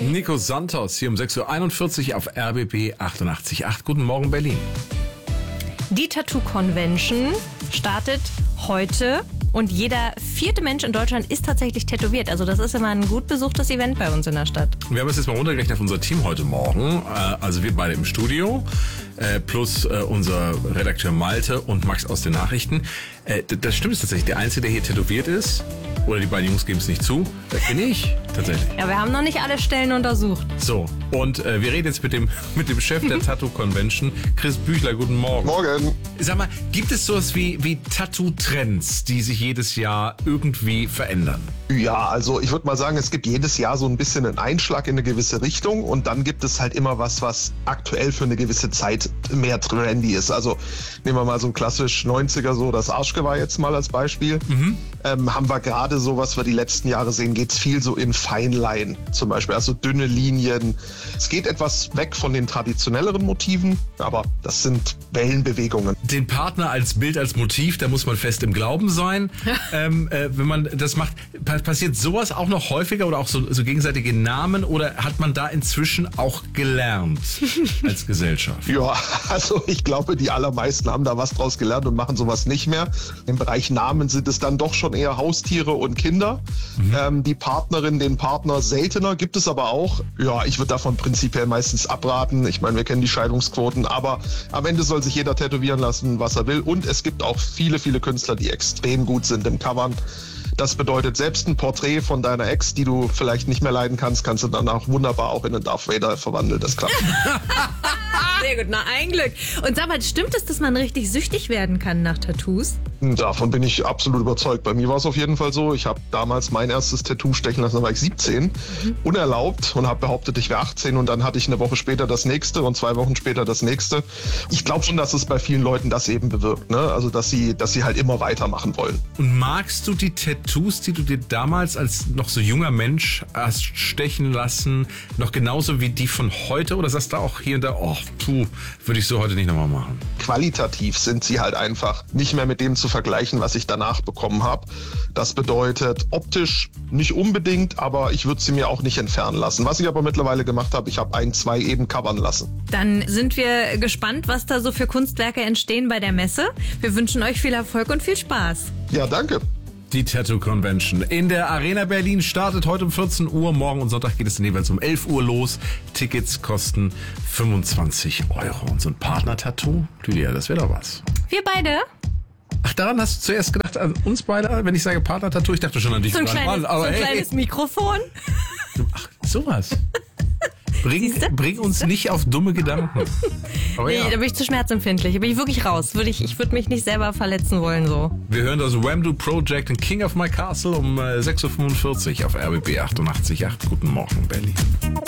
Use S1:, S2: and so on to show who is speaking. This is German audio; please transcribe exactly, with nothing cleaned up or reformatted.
S1: Nico Santos hier um sechs Uhr einundvierzig auf R B B achtundachtzig Komma acht. Guten Morgen, Berlin.
S2: Die Tattoo Convention startet heute und jeder vierte Mensch in Deutschland ist tatsächlich tätowiert. Also das ist immer ein gut besuchtes Event bei uns in der Stadt.
S1: Wir haben es jetzt mal runtergerechnet auf unser Team heute Morgen. Also wir beide im Studio, plus unser Redakteur Malte und Max aus den Nachrichten. Das stimmt, ist tatsächlich. Der Einzige, der hier tätowiert ist, oder die beiden Jungs geben es nicht zu, das bin ich tatsächlich.
S2: Ja, wir haben noch nicht alle Stellen untersucht.
S1: So, und äh, wir reden jetzt mit dem, mit dem Chef der Tattoo Convention, Chris Büchler. Guten Morgen.
S3: Morgen.
S1: Sag mal, gibt es sowas wie, wie Tattoo-Trends, die sich jedes Jahr irgendwie verändern?
S3: Ja, also ich würde mal sagen, es gibt jedes Jahr so ein bisschen einen Einschlag in eine gewisse Richtung und dann gibt es halt immer was, was aktuell für eine gewisse Zeit mehr trendy ist. Also nehmen wir mal so ein klassisch neunziger, so das Arschgeweih jetzt mal als Beispiel. Mhm. Ähm, haben wir gerade so, was wir die letzten Jahre sehen, geht's viel so in Feinline zum Beispiel, also dünne Linien. Es geht etwas weg von den traditionelleren Motiven, aber das sind Wellenbewegungen.
S1: Den Partner als Bild, als Motiv, da muss man fest im Glauben sein. ähm, äh, wenn man das macht, passiert sowas auch noch häufiger oder auch so, so gegenseitige Namen oder hat man da inzwischen auch gelernt als Gesellschaft?
S3: Ja, also ich glaube, die allermeisten haben da was draus gelernt und machen sowas nicht mehr. Im Bereich Namen sind es dann doch schon eher Haustiere und Kinder. Mhm. Ähm, die Partnerin, den Partner seltener, gibt es aber auch. Ja, ich würde davon prinzipiell meistens abraten. Ich meine, wir kennen die Scheidungsquoten, aber am Ende soll sich jeder tätowieren lassen, was er will. Und es gibt auch viele, viele Künstler, die extrem gut sind im Covern. Das bedeutet, selbst ein Porträt von deiner Ex, die du vielleicht nicht mehr leiden kannst, kannst du danach wunderbar auch in einen Darth Vader verwandeln. Das klappt.
S2: Sehr gut, na ein Glück. Und sag mal, stimmt es, dass man richtig süchtig werden kann nach Tattoos?
S3: Davon bin ich absolut überzeugt. Bei mir war es auf jeden Fall so. Ich habe damals mein erstes Tattoo stechen lassen, da war ich siebzehn, mhm. unerlaubt und habe behauptet, ich wäre achtzehn und dann hatte ich eine Woche später das nächste und zwei Wochen später das nächste. Ich glaube schon, dass es bei vielen Leuten das eben bewirkt, ne? Also dass sie, dass sie halt immer weitermachen wollen.
S1: Und magst du die Tattoos, die du dir damals als noch so junger Mensch hast stechen lassen, noch genauso wie die von heute? Oder sagst du auch hier und da, oh, puh, würde ich so heute nicht nochmal machen?
S3: Qualitativ sind sie halt einfach nicht mehr mit dem zu vergleichen, was ich danach bekommen habe. Das bedeutet optisch nicht unbedingt, aber ich würde sie mir auch nicht entfernen lassen. Was ich aber mittlerweile gemacht habe, ich habe ein, zwei eben covern lassen.
S2: Dann sind wir gespannt, was da so für Kunstwerke entstehen bei der Messe. Wir wünschen euch viel Erfolg und viel Spaß.
S3: Ja, danke.
S1: Die Tattoo Convention in der Arena Berlin startet heute um vierzehn Uhr. Morgen und Sonntag geht es dann jeweils um elf Uhr los. Tickets kosten fünfundzwanzig Euro. Und so ein Partner-Tattoo, Lydia, das wäre doch was.
S2: Wir beide?
S1: Ach, daran hast du zuerst gedacht, an uns beide, wenn ich sage Partner-Tattoo? Ich dachte schon an dich.
S2: So ein kleines,
S1: aber
S2: so ein
S1: hey.
S2: kleines Mikrofon.
S1: Ach, sowas. Bring, bring uns nicht auf dumme Gedanken. Aber
S2: nee,
S1: ja.
S2: Da bin ich zu schmerzempfindlich. Da bin ich wirklich raus. Würde ich ich würde mich nicht selber verletzen wollen. So.
S1: Wir hören das Wham-Do Project und King of My Castle um sechs Uhr fünfundvierzig auf R B B achtundachtzig Komma acht. Guten Morgen, Berlin.